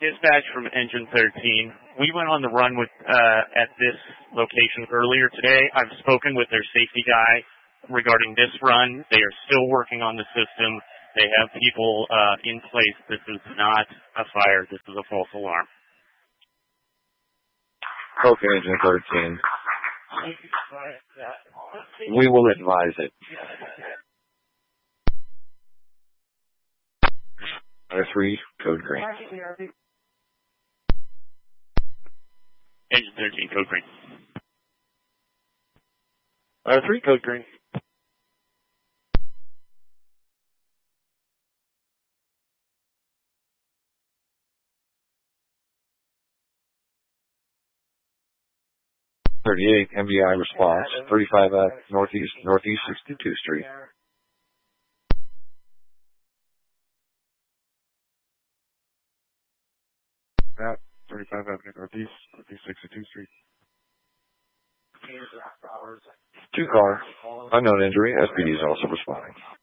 Dispatch from Engine 13. We went on the run with at this location earlier today. I've spoken with their safety guy regarding this run. They are still working on the system. They have people in place. This is not a fire. This is a false alarm. Okay, Engine 13. We will advise it. R3, code green. Engine 13, code green. R3, code green. .38 MBI response, 35 Northeast 62nd Street. 35 Avenue Northeast 62nd Street. 2 car, unknown injury. SPD is also responding.